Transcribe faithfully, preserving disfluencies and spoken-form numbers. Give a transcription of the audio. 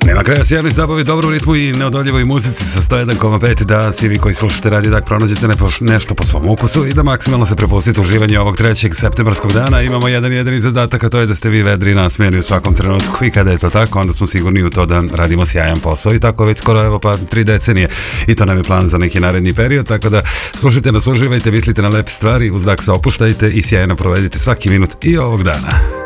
Nema kraja sjajnoj zabavi, dobru ritmu i neodoljivoj muzici sa sto jedan zarez pet, da svi vi koji slušate Radio Dak pronađete nešto po svom ukusu i da maksimalno se prepustite uživanje ovog trećeg septembarskog dana. Imamo jedan jedini zadatak, a to je da ste vi vedri i nasmijeni u svakom trenutku, i kada je to tako, onda smo sigurni u to da radimo sjajan posao, i tako već skoro evo pa tri decenije, i to nam je plan za neki naredni period, tako da slušajte nas, uživajte, mislite na lepe stvari, uz Dak se opuštajte i sjajno provedite svaki minut i ovog dana.